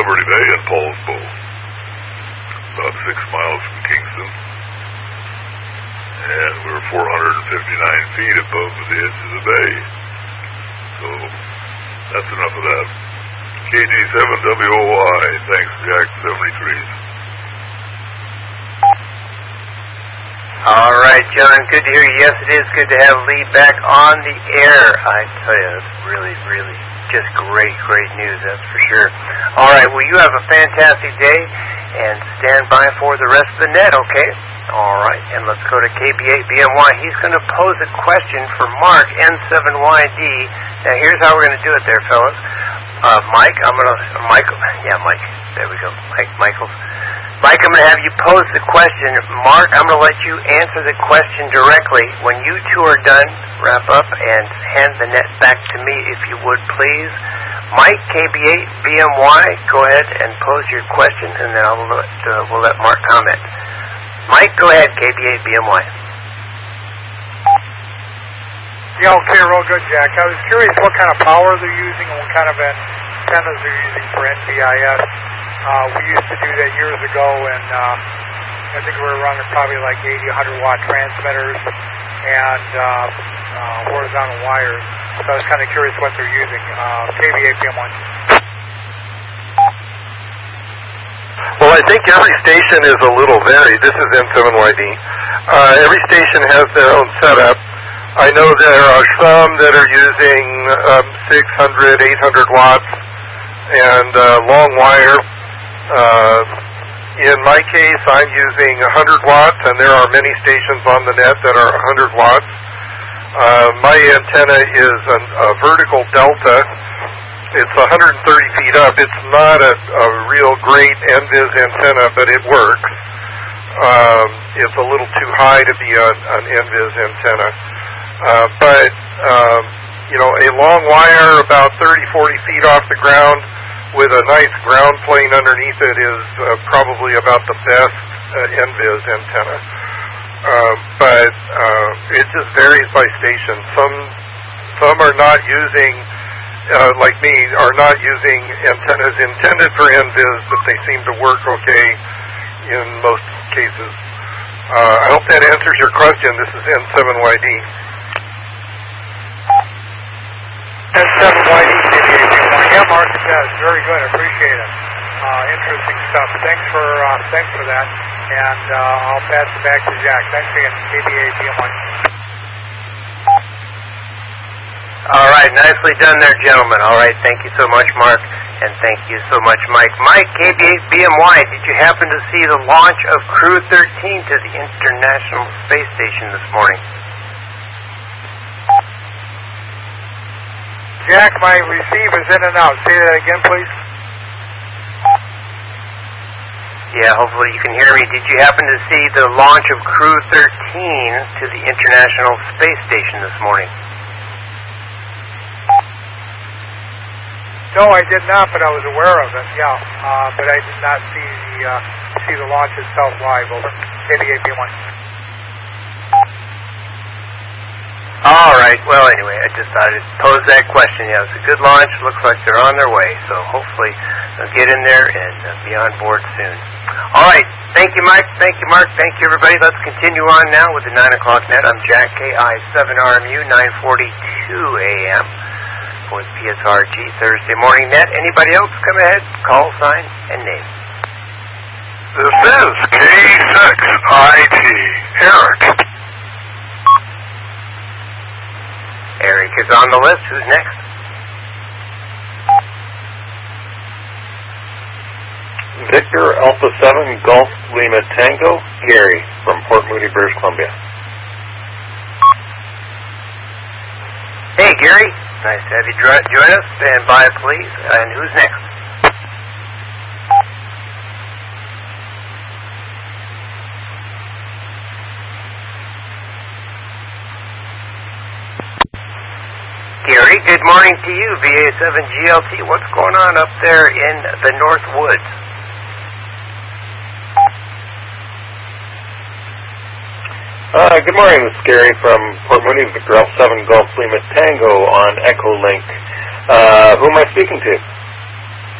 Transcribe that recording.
Liberty Bay and Paulsbo, about 6 miles from Kingston. And we were 459 feet above the edge of the bay. So that's enough of that. KG7WOI, thanks, Jack 73. All right, John, good to hear you. Yes, it is good to have Lee back on the air. I tell you, it's really, really just great news, that's for sure. All right, well, you have a fantastic day, and stand by for the rest of the net, okay? All right, and let's go to KB8BMY. He's going to pose a question for Mark, N7YD. Now, here's how we're going to do it there, fellas. Mike, Mike, there we go. Michael, I'm going to have you pose the question. Mark, I'm going to let you answer the question directly. When you two are done, wrap up and hand the net back to me, if you would, please. Mike, KB8BMY, go ahead and pose your question, and then we'll let Mark comment. Mike, go ahead, KB8BMY. Yeah, okay, real good, Jack. I was curious what kind of power they're using and what kind of antennas they're using for NBIS. We used to do that years ago, and I think we were running probably like 80, 100-watt transmitters and horizontal wires. So I was kind of curious what they're using. KB8BM1. Well, I think every station is a little varied. This is N7YD. Every station has their own setup. I know there are some that are using 600, 800 watts and long wire. In my case, I'm using 100 watts, and there are many stations on the net that are 100 watts. My antenna is a vertical delta. It's 130 feet up. It's not a real great NVIS antenna, but it works. It's a little too high to be an NVIS antenna. But a long wire about 30, 40 feet off the ground with a nice ground plane underneath it is probably about the best NVIS antenna. But it just varies by station. Some are not using, like me, are not using antennas intended for NVIS, but they seem to work okay in most cases. I hope that answers your question. This is N7YD. N7YD, yeah, Mark, it does. Very good. I appreciate it. Interesting stuff. Thanks for that. And I'll pass it back to Jack. Thanks again, KB8BM1. All right, nicely done there, gentlemen. All right, thank you so much, Mark, and thank you so much, Mike. Mike, KB8BMY, did you happen to see the launch of Crew 13 to the International Space Station this morning? Jack, my receiver's in and out. Say that again, please. Yeah, hopefully you can hear me. Did you happen to see the launch of Crew 13 to the International Space Station this morning? No, I did not, but I was aware of it, yeah. But I did not see the launch itself live, over. KB8B1. All right. Well, anyway, I just thought I'd pose that question. Yeah, it's a good launch. Looks like they're on their way. So hopefully they'll get in there and be on board soon. All right. Thank you, Mike. Thank you, Mark. Thank you, everybody. Let's continue on now with the 9 o'clock net. I'm Jack, KI7RMU, 9:42 a.m. for the PSRG Thursday morning net. Anybody else? Come ahead. Call sign and name. This is K6IT. Eric. Eric is on the list. Who's next? Victor Alpha 7 Golf Lima Tango, Gary from Port Moody, British Columbia. Hey, Gary. Nice to have you join us. Stand by, please. And who's next? Gary, good morning to you, VA7GLT. What's going on up there in the North Woods? Good morning, this is Gary from Port Moody, Victor Alpha 7 Golf Lima Tango on Echo Link. Who am I speaking to?